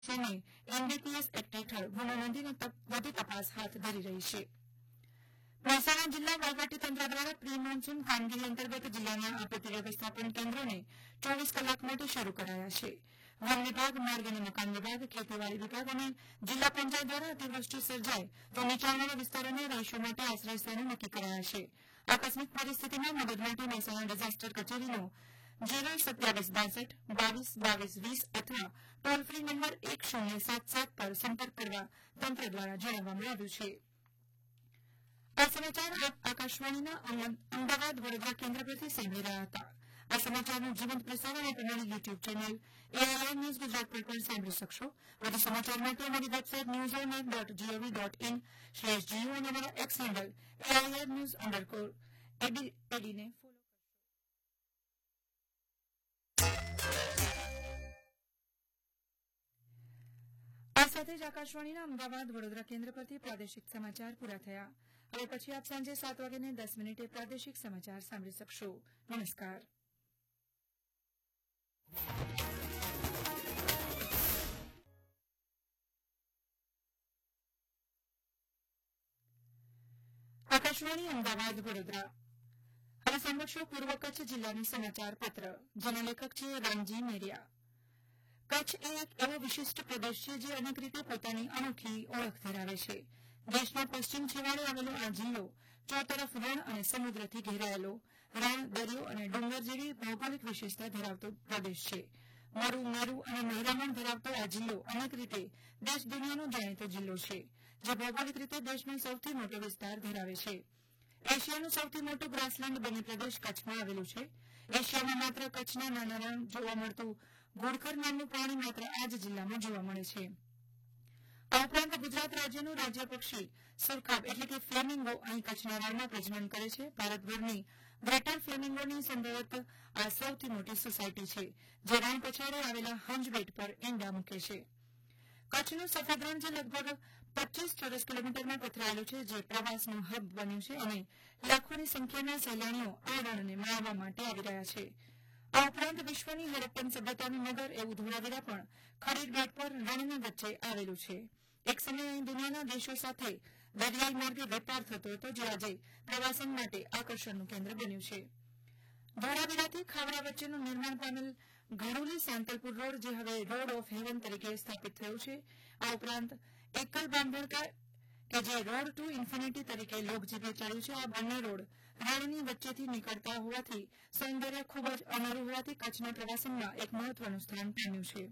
સામે NDPS act હેઠળ ગુનો નોંધીને વધુ તપાસ હાથ ધરી રહી છે. મહેસાણા જિલ્લા વહીવટીતંત્ર દ્વારા પ્રી મોન્સૂન કામગીરી અંતર્ગત જિલ્લાના આપત્તિ વ્યવસ્થાપન કેન્દ્રોને 24 કલાક માટે શરૂ કરાયા છે. વન વિભાગ, માર્ગ અને મકાન વિભાગ, ખેતીવાડી વિભાગ અને જિલ્લા પંચાયત દ્વારા અતિવૃષ્ટિ સર્જાય તો નીચાણવાળા વિસ્તારોના રહીશો માટે આશ્રય સ્થાનો નક્કી કરાયા છે. આકસ્મિક પરિસ્થિતિમાં મદદ માટે મહેસાણા ડિઝાસ્ટર કચેરીનો 02762 22 22 20 અથવા ટોલ ફ્રી નંબર 1077 પર સંપર્ક કરવા તંત્ર દ્વારા જણાવવામાં આવ્યું છે. આ સમાચાર આપ આકાશવાણીના અમદાવાદ વડોદરા કેન્દ્ર પરથી સાંભળી રહ્યા હતા. આ સમાચારનું જીવંત પ્રસારણ આપ અમારી YouTube channel AIR news Gujarat પર પણ સાંભળી શકશો. વધુ સમાચાર માટે અમારી વેબસાઇટ newsonline.gov.in/geo અને અમારા એક્સ હેન્ડલ AIR_AD ને ફોલો. આ સાથે જ આકાશવાણીના અમદાવાદ વડોદરા કેન્દ્ર પરથી પ્રાદેશિક સમાચાર પૂરા થયા. હવે પછી આપ સાંજે 7:10 પ્રાદેશિક સમાચાર સાંભળી શકશો. નમસ્કાર. આકાશવાણી અમદાવાદ વડોદરા. હવે સાંભળશો પૂર્વ કચ્છ જિલ્લાનું સમાચાર પત્ર, જેના લેખક છે રામજી મેરિયા. કચ્છ એ એક એવો વિશિષ્ટ પ્રદેશ છે જે અનેક રીતે પોતાની અનોખી ઓળખ ધરાવે છે. દેશના પશ્ચિમ છેવાડે આવેલો આ જિલ્લો ચોતરફ રણ અને સમુદ્રથી ઘેરાયેલો, રણ, દરિયો અને ડુંગર જેવી ભૌગોલિક વિશેષતા ધરાવતો પ્રદેશ છે. મરુ, મેરુ અને મહેરામણ ધરાવતો આ જિલ્લો અનેક રીતે દેશ દુનિયાનો જાણીતો જિલ્લો છે, જે ભૌગોલિક રીતે દેશનો સૌથી મોટો વિસ્તાર ધરાવે છે. એશિયાનું સૌથી મોટું ગ્રાસલેન્ડ બની પ્રદેશ કચ્છમાં આવેલું છે. એશિયામાં માત્ર કચ્છના નાના રણ જોવા મળતું ઘોડખર નામનું પ્રાણી માત્ર આ જ જિલ્લામાં જોવા મળે છે. આ ઉપરાંત ગુજરાત રાજ્યનું રાજ્ય પક્ષી સુરખાબ એટલે કે ફ્લેમિંગો અહીં કચ્છના રણમાં પ્રજનન કરે છે. ભારતભરની ગ્રેટર ફ્લેમિંગોની સંભવત આ સૌથી મોટી સોસાયટી છે, જે રણ પછાડે આવેલા હંજ બેટ પર ઈંડા મૂકે છે. કચ્છનું સફેદ રણ જે લગભગ 25 ચોરસ કિલોમીટરમાં પથરાયેલું છે, જે પ્રવાસનું હબ બન્યું છે અને લાખોની સંખ્યામાં સહેલાણીઓ આ રણને માણવા માટે આવી રહ્યા છે. આ ઉપરાંત વિશ્વની હડપ્પન સભ્યતાનું નગર એવું ધોળાવીરા પણ ખડીર બેટ પર રણની વચ્ચે આવેલું છે. એક સમયે અહીં દુનિયાના દેશો સાથે દરિયાઈ માર્ગે વેપાર થતો હતો, જે આજે પ્રવાસન માટે આકર્ષણનું કેન્દ્ર બન્યું છે. ધોળાવીરાથી ખાવડા વચ્ચેનું નિર્માણ પામેલ ઘડુલી સાંતલપુર રોડ, જે હવે રોડ ઓફ હેવન તરીકે સ્થાપિત થયું છે. આ ઉપરાંત એકલ બાંભોળકા કે જે રોડ ટુ ઇન્ફિનિટી તરીકે લોકજીભે ચડ્યું છે. આ બંને રોડ રણની વચ્ચેથી નીકળતા હોવાથી સૌંદર્ય ખૂબ જ અનોરું હોવાથી કચ્છના પ્રવાસનમાં એક મહત્વનું સ્થાન પામ્યું છે.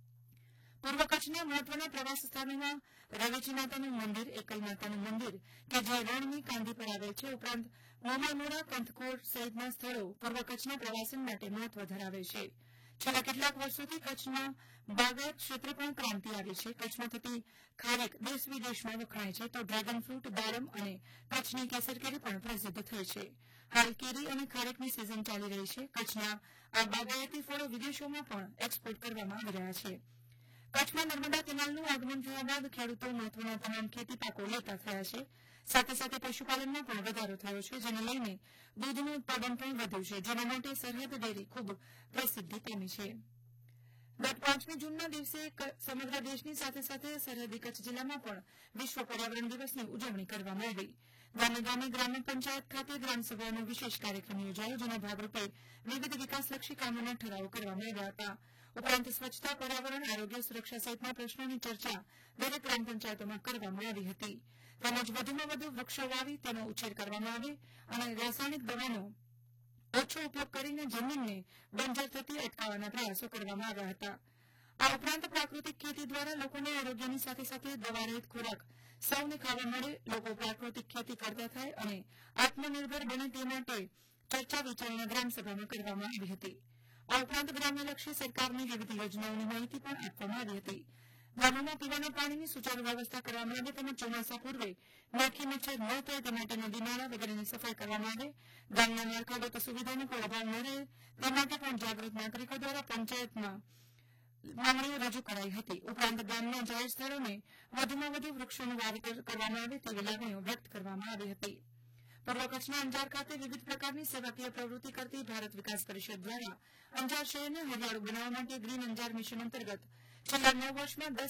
પૂર્વ કચ્છના મહત્વના પ્રવાસ સ્થાનોમાં રવેચી માતાનું મંદિર, એકલ માતાનું મંદિર કે જે રણની કાંધી પર આવેલ છે, ઉપરાંત મોમામોરા, કંથકોર સહિતના સ્થળો પૂર્વ કચ્છના પ્રવાસન માટે મહત્વ ધરાવે છે. છેલ્લા કેટલાક વર્ષોથી કચ્છમાં બાગાયત ક્ષેત્રે પણ ક્રાંતિ આવી છે. કચ્છમાં થતી ખારેક દેશ વિદેશમાં વખણાય છે, તો ડ્રેગન ફ્રૂટ, દાડમ અને કચ્છની કેસર કેરી પણ પ્રસિદ્ધ થઈ છે. હાલ કેરી અને ખારેકની સિઝન ચાલી રહી છે. કચ્છના આ બાગાયતી ફળો વિદેશોમાં પણ એક્સપોર્ટ કરવામાં આવી રહ્યા છે. કચ્છમાં નર્મદા કેનાલનું આગમન થયા બાદ ખેડૂતો મહત્વના તમામ ખેતી પાકો લેતા થયા છે. સાથે સાથે પશુપાલનમાં પણ વધારો થયો છે, જેને લઈને દૂધનું ઉત્પાદન પણ વધ્યું છે, જેના માટે સરહદ ડેરી ખૂબ પ્રસિદ્ધિ પામી છે. ગત 5મી જૂનના દિવસે સમગ્ર દેશની સાથે સાથે સરહદી કચ્છ જિલ્લામાં પણ વિશ્વ પર્યાવરણ દિવસની ઉજવણી કરવામાં આવી. ગામે ગામે ગ્રામ પંચાયત ખાતે ગ્રામસભાનો વિશેષ કાર્યક્રમ યોજાયો, જેના ભાગરૂપે વિવિધ વિકાસલક્ષી કામોના ઠરાવો કરવામાં આવ્યા હતા. ઉપરાંત સ્વચ્છતા, પર્યાવરણ, આરોગ્ય, સુરક્ષા સહિતના પ્રશ્નોની ચર્ચા દરેક ગ્રામ પંચાયતોમાં કરવામાં આવી હતી. તેમજ વધુમાં વધુ વૃક્ષો વાવી તેનો ઉછેર કરવામાં આવે અને રાસાયણિક દવાનો ઓછો ઉપયોગ કરીને જમીનને બંજર થતી અટકાવવાના પ્રયાસો કરવામાં આવ્યા હતા. આ ઉપરાંત પ્રાકૃતિક ખેતી દ્વારા લોકોને આરોગ્યની સાથે સાથે દવારહિત ખોરાક સૌને ખાવા મળે, લોકો પ્રાકૃતિક ખેતી કરતા થાય અને આત્મનિર્ભર બને તે માટે ચર્ચા વિચારણા ગ્રામસભામાં કરવામાં આવી હતી. આ ઉપરાંત ગ્રામ્યલક્ષી સરકારની વિવિધ યોજનાઓની માહિતી પણ આપવામાં આવી હતી. ગામોમાં પીવાના પાણીની સુચારુ વ્યવસ્થા કરવામાં આવે તેમજ ચોમાસા પૂર્વે માખી મચ્છર ન થાય તે માટે નદી નાળા વગેરેની સફાઈ કરવામાં આવે. ગામના માળખાગત સુવિધાનો કોઈ અભાવ ન રહે તે માટે પણ જાગૃત નાગરિકો દ્વારા પંચાયતમાં માંગણીઓ રજૂ કરાઈ હતી. ઉપરાંત ગામના જાહેર સ્થળોને વધુમાં વધુ વૃક્ષોનું વાવેતર કરવામાં આવે તેવી લાગણીઓ વ્યક્ત કરવામાં આવી હતી. પૂર્વ કચ્છના અંજાર ખાતે વિવિધ પ્રકારની સેવાકીય પ્રવૃત્તિ કરતી ભારત વિકાસ પરિષદ દ્વારા અંજાર શહેરને હરિયાળું બનાવવા માટે ગ્રીન અંજાર મિશન અંતર્ગત છેલ્લા 9 વર્ષમાં 10